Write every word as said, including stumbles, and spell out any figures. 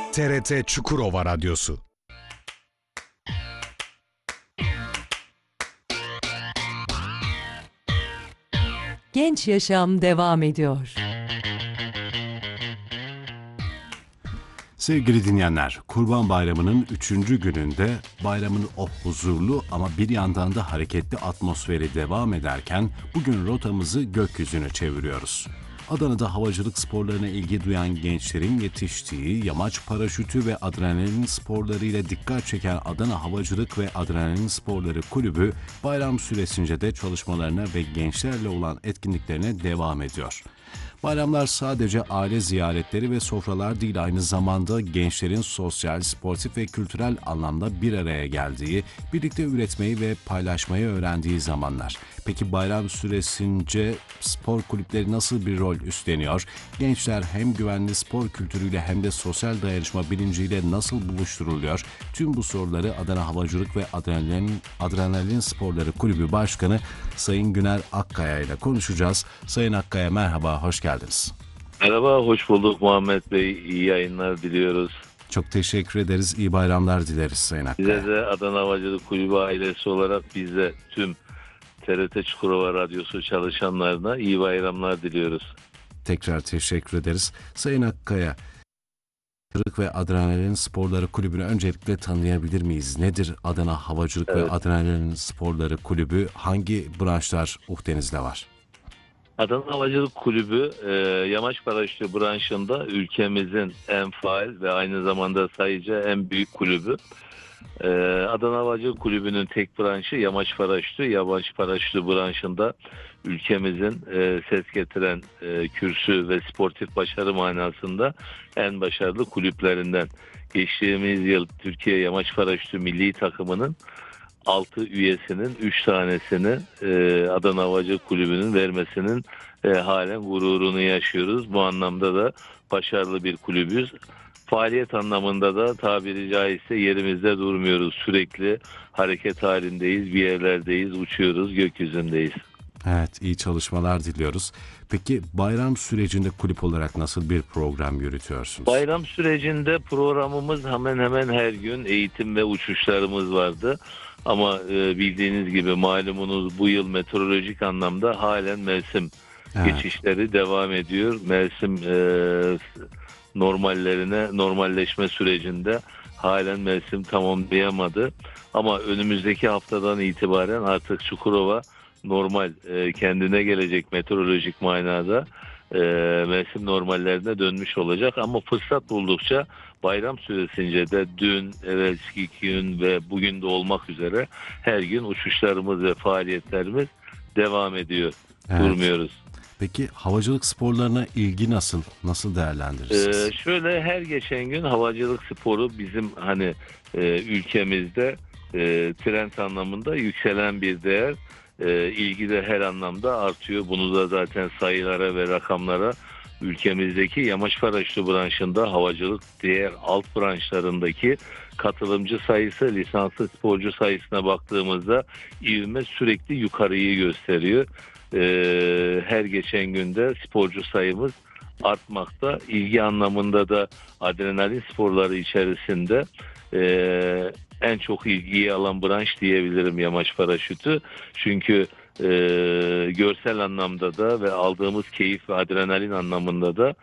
T R T Çukurova Radyosu. Genç Yaşam devam ediyor. Sevgili dinleyenler, Kurban Bayramı'nın üçüncü gününde bayramın o huzurlu ama bir yandan da hareketli atmosferi devam ederken bugün rotamızı gökyüzüne çeviriyoruz. Adana'da havacılık sporlarına ilgi duyan gençlerin yetiştiği yamaç paraşütü ve adrenalin sporlarıyla dikkat çeken Adana Havacılık ve Adrenalin Sporları Kulübü bayram süresince de çalışmalarına ve gençlerle olan etkinliklerine devam ediyor. Bayramlar sadece aile ziyaretleri ve sofralar değil, aynı zamanda gençlerin sosyal, sportif ve kültürel anlamda bir araya geldiği, birlikte üretmeyi ve paylaşmayı öğrendiği zamanlar. Peki bayram süresince spor kulüpleri nasıl bir rol üstleniyor? Gençler hem güvenli spor kültürüyle hem de sosyal dayanışma bilinciyle nasıl buluşturuluyor? Tüm bu soruları Adana Havacılık ve Adrenalin, Adrenalin Sporları Kulübü Başkanı Sayın Güner Akkaya ile konuşacağız. Sayın Akkaya, merhaba, hoş geldiniz. Merhaba, hoş bulduk Muhammed Bey. İyi yayınlar diliyoruz. Çok teşekkür ederiz. İyi bayramlar dileriz Sayın Akkaya. Bize de Adana Havacılık Kulübü ailesi olarak biz de tüm T R T Çukurova Radyosu çalışanlarına iyi bayramlar diliyoruz. Tekrar teşekkür ederiz. Sayın Akkaya, Havacılık ve Adrenalin Sporları Kulübü'nü öncelikle tanıyabilir miyiz? Nedir Adana Havacılık Evet. ve Adrenalin Sporları Kulübü? Hangi branşlar uhdenizde var? Adana Havacılık Kulübü e, yamaç paraşütü branşında ülkemizin en faal ve aynı zamanda sayıca en büyük kulübü. E, Adana Havacılık Kulübü'nün tek branşı yamaç paraşütü. Yamaç paraşütü branşında ülkemizin e, ses getiren e, kürsü ve sportif başarı manasında en başarılı kulüplerinden. Geçtiğimiz yıl Türkiye Yamaç Paraşütü Milli Takımı'nın altı üyesinin üç tanesini e, Adana Havacılık Kulübü'nün vermesinin e, halen gururunu yaşıyoruz. Bu anlamda da başarılı bir kulübüz. Faaliyet anlamında da tabiri caizse yerimizde durmuyoruz. Sürekli hareket halindeyiz, bir yerlerdeyiz, uçuyoruz, gökyüzündeyiz. Evet, iyi çalışmalar diliyoruz. Peki bayram sürecinde kulüp olarak nasıl bir program yürütüyorsunuz? Bayram sürecinde programımız hemen hemen her gün eğitim ve uçuşlarımız vardı. Ama e, bildiğiniz gibi malumunuz bu yıl meteorolojik anlamda halen mevsim Evet. geçişleri devam ediyor. Mevsim e, normallerine normalleşme sürecinde halen mevsim tamamlayamadı. Ama önümüzdeki haftadan itibaren artık Çukurova normal e, kendine gelecek meteorolojik manada e, mevsim normallerine dönmüş olacak. Ama fırsat buldukça bayram süresince de dün, evvelki gün ve bugün de olmak üzere her gün uçuşlarımız ve faaliyetlerimiz devam ediyor. Evet. Durmuyoruz. Peki havacılık sporlarına ilgi nasıl? Nasıl değerlendirirsiniz? Ee, şöyle her geçen gün havacılık sporu bizim hani e, ülkemizde e, trend anlamında yükselen bir değer. E, ilgi de her anlamda artıyor. Bunu da zaten sayılara ve rakamlara ülkemizdeki yamaç paraşütü branşında havacılık diğer alt branşlarındaki katılımcı sayısı, lisanslı sporcu sayısına baktığımızda ivme sürekli yukarıyı gösteriyor. Ee, her geçen günde sporcu sayımız artmakta. İlgi anlamında da adrenalin sporları içerisinde e, en çok ilgiyi alan branş diyebilirim yamaç paraşütü. Çünkü e, görsel anlamda da ve aldığımız keyif ve adrenalin anlamında da